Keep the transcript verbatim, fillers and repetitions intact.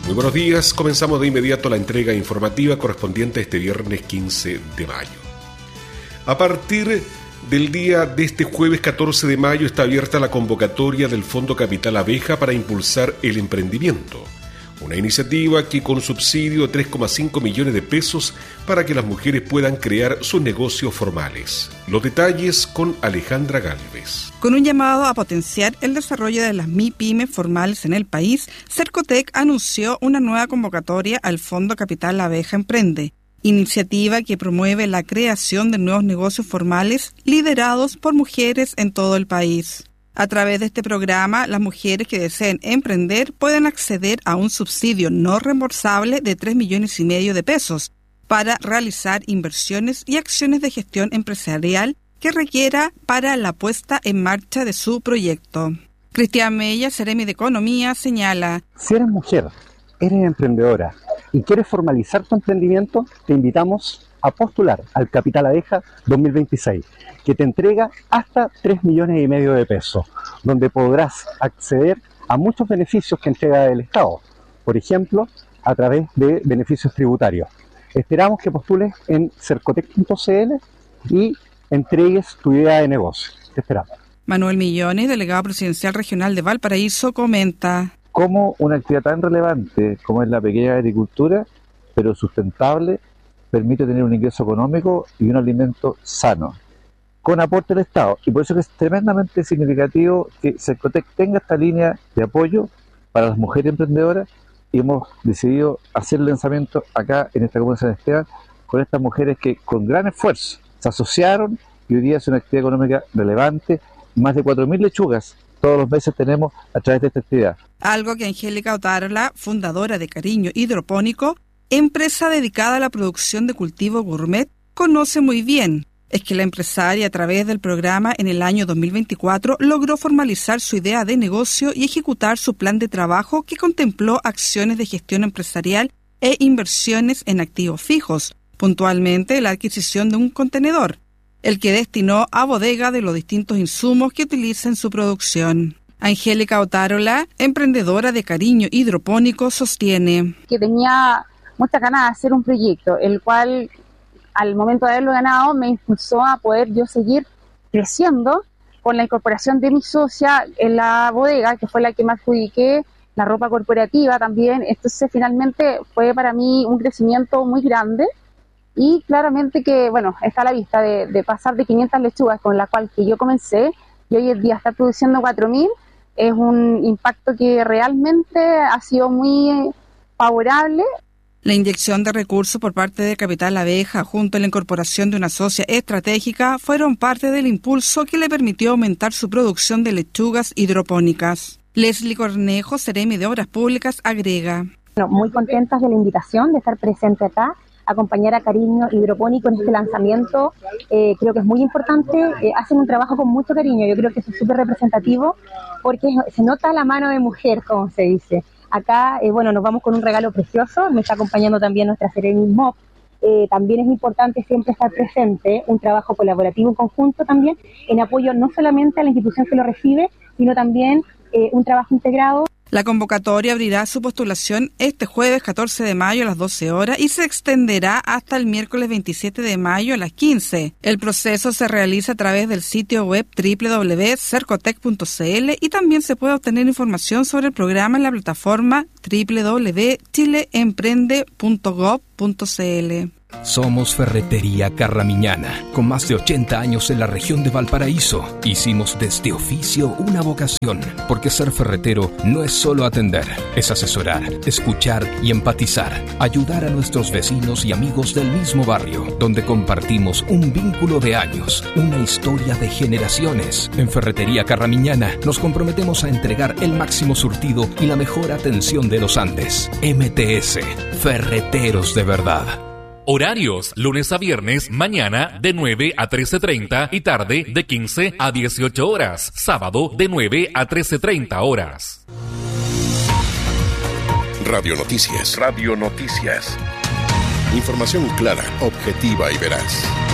Muy buenos días, comenzamos de inmediato la entrega informativa correspondiente a este viernes quince de mayo. A partir del día de este jueves catorce de mayo está abierta la convocatoria del Fondo Capital Abeja para impulsar el emprendimiento. Una iniciativa que con subsidio de tres coma cinco millones de pesos para que las mujeres puedan crear sus negocios formales. Los detalles con Alejandra Gálvez. Con un llamado a potenciar el desarrollo de las MIPYME formales en el país, Cercotec anunció una nueva convocatoria al Fondo Capital Abeja Emprende, iniciativa que promueve la creación de nuevos negocios formales liderados por mujeres en todo el país. A través de este programa, las mujeres que deseen emprender pueden acceder a un subsidio no reembolsable de tres millones y medio de pesos para realizar inversiones y acciones de gestión empresarial que requiera para la puesta en marcha de su proyecto. Cristian Mella, Seremi de Economía, señala: si eres mujer, eres emprendedora y quieres formalizar tu emprendimiento, te invitamos a postular al Capital Abeja dos mil veintiséis, que te entrega hasta tres millones y medio de pesos, donde podrás acceder a muchos beneficios que entrega el Estado, por ejemplo, a través de beneficios tributarios. Esperamos que postules en cercotec punto c l y entregues tu idea de negocio. Te esperamos. Manuel Millones, delegado presidencial regional de Valparaíso, comenta: cómo una actividad tan relevante como es la pequeña agricultura, pero sustentable, permite tener un ingreso económico y un alimento sano, con aporte del Estado. Y por eso es tremendamente significativo que Cercotec tenga esta línea de apoyo para las mujeres emprendedoras, y hemos decidido hacer el lanzamiento acá en esta comuna de San Esteban con estas mujeres que con gran esfuerzo se asociaron y hoy día es una actividad económica relevante. Más de cuatro mil lechugas todos los meses tenemos a través de esta actividad. Algo que Angélica Otárola, fundadora de Cariño Hidropónico, empresa dedicada a la producción de cultivo gourmet, conoce muy bien. Es que la empresaria, a través del programa en el año dos mil veinticuatro, logró formalizar su idea de negocio y ejecutar su plan de trabajo que contempló acciones de gestión empresarial e inversiones en activos fijos, puntualmente la adquisición de un contenedor, el que destinó a bodega de los distintos insumos que utiliza en su producción. Angélica Otárola, emprendedora de Cariño Hidropónico, sostiene que tenía muchas ganas de hacer un proyecto, el cual al momento de haberlo ganado me impulsó a poder yo seguir creciendo con la incorporación de mi socia en la bodega, que fue la que me adjudiqué, la ropa corporativa también. Entonces finalmente fue para mí un crecimiento muy grande y claramente que, bueno, está a la vista de, de pasar de quinientas lechugas con la cual que yo comencé y hoy en día estar produciendo cuatro mil, es un impacto que realmente ha sido muy favorable. La inyección de recursos por parte de Capital Abeja junto a la incorporación de una socia estratégica fueron parte del impulso que le permitió aumentar su producción de lechugas hidropónicas. Leslie Cornejo, Seremi de Obras Públicas, agrega: bueno, muy contentas de la invitación de estar presente acá, acompañar a Cariño Hidropónico en este lanzamiento. Eh, creo que es muy importante, eh, hacen un trabajo con mucho cariño, yo creo que eso es súper representativo porque se nota la mano de mujer, como se dice. Acá, eh, bueno, nos vamos con un regalo precioso, me está acompañando también nuestra Seremi Mop. Eh, también es importante siempre estar presente, un trabajo colaborativo en conjunto también, en apoyo no solamente a la institución que lo recibe, sino también eh, un trabajo integrado. La convocatoria abrirá su postulación este jueves catorce de mayo a las doce horas y se extenderá hasta el miércoles veintisiete de mayo a las quince. El proceso se realiza a través del sitio web doble u doble u doble u punto cercotec punto c l y también se puede obtener información sobre el programa en la plataforma doble u doble u doble u punto chile emprende punto gob punto c l. Somos Ferretería Carramiñana, con más de ochenta años en la región de Valparaíso. Hicimos de este oficio una vocación, porque ser ferretero no es solo atender, es asesorar, escuchar y empatizar, ayudar a nuestros vecinos y amigos del mismo barrio, donde compartimos un vínculo de años, una historia de generaciones. En Ferretería Carramiñana nos comprometemos a entregar el máximo surtido y la mejor atención de los Andes. M T S, Ferreteros de verdad. Horarios, lunes a viernes, mañana de nueve a trece treinta y tarde de quince a dieciocho horas. Sábado de nueve a trece treinta horas. Radio Noticias. Radio Noticias. Información clara, objetiva y veraz.